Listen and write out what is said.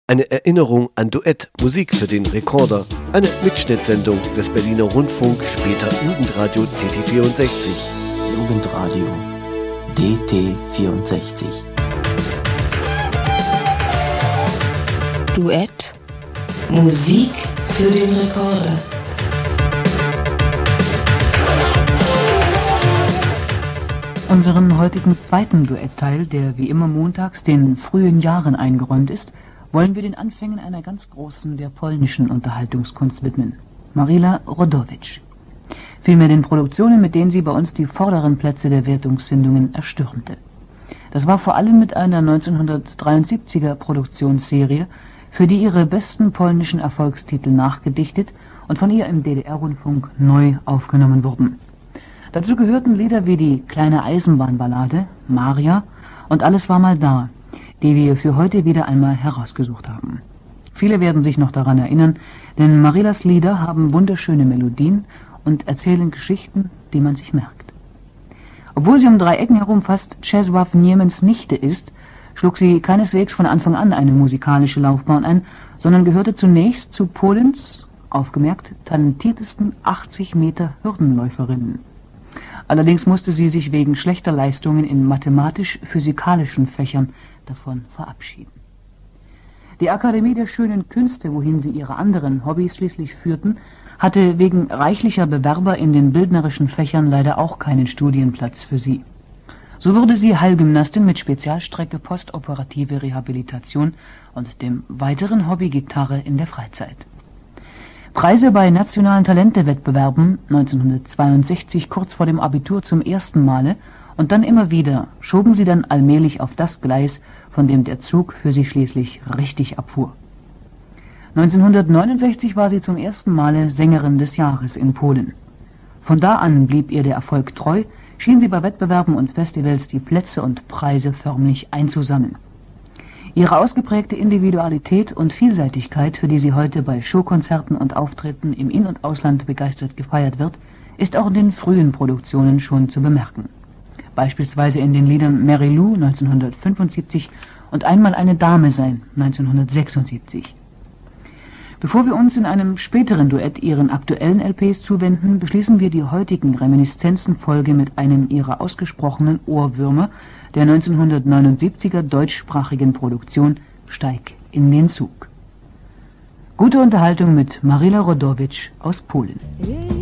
Eine Erinnerung an Duett, Musik für den Rekorder, eine Mitschnittsendung des Berliner Rundfunk, später Jugendradio DT64. Jugendradio DT64. Duett, Musik für den Rekorder. Unseren heutigen zweiten Duettteil, der wie immer montags den frühen Jahren eingeräumt ist, wollen wir den Anfängen einer ganz großen der polnischen Unterhaltungskunst widmen, Maryla Rodowicz. Vielmehr den Produktionen, mit denen sie bei uns die vorderen Plätze der Wertungsfindungen erstürmte. Das war vor allem mit einer 1973er Produktionsserie, für die ihre besten polnischen Erfolgstitel nachgedichtet und von ihr im DDR-Rundfunk neu aufgenommen wurden. Dazu gehörten Lieder wie die kleine Eisenbahnballade, Maria und Alles war mal da, die wir für heute wieder einmal herausgesucht haben. Viele werden sich noch daran erinnern, denn Marylas Lieder haben wunderschöne Melodien und erzählen Geschichten, die man sich merkt. Obwohl sie um 3 Ecken herum fast Czesław Niemens Nichte ist, schlug sie keineswegs von Anfang an eine musikalische Laufbahn ein, sondern gehörte zunächst zu Polens, aufgemerkt, talentiertesten 80 Meter Hürdenläuferinnen. Allerdings musste sie sich wegen schlechter Leistungen in mathematisch-physikalischen Fächern davon verabschieden. Die Akademie der schönen Künste, wohin sie ihre anderen Hobbys schließlich führten, hatte wegen reichlicher Bewerber in den bildnerischen Fächern leider auch keinen Studienplatz für sie. So wurde sie Heilgymnastin mit Spezialstrecke postoperative Rehabilitation und dem weiteren Hobby Gitarre in der Freizeit. Preise bei nationalen Talentewettbewerben 1962 kurz vor dem Abitur zum ersten Male und dann immer wieder schoben sie dann allmählich auf das Gleis, von dem der Zug für sie schließlich richtig abfuhr. 1969 war sie zum ersten Male Sängerin des Jahres in Polen. Von da an blieb ihr der Erfolg treu, schien sie bei Wettbewerben und Festivals die Plätze und Preise förmlich einzusammeln. Ihre ausgeprägte Individualität und Vielseitigkeit, für die sie heute bei Showkonzerten und Auftritten im In- und Ausland begeistert gefeiert wird, ist auch in den frühen Produktionen schon zu bemerken. Beispielsweise in den Liedern Mary Lou 1975 und Einmal eine Dame sein 1976. Bevor wir uns in einem späteren Duett ihren aktuellen LPs zuwenden, beschließen wir die heutigen Reminiszenzenfolge mit einem ihrer ausgesprochenen Ohrwürmer, der 1979er deutschsprachigen Produktion Steig in den Zug. Gute Unterhaltung mit Maryla Rodowicz aus Polen.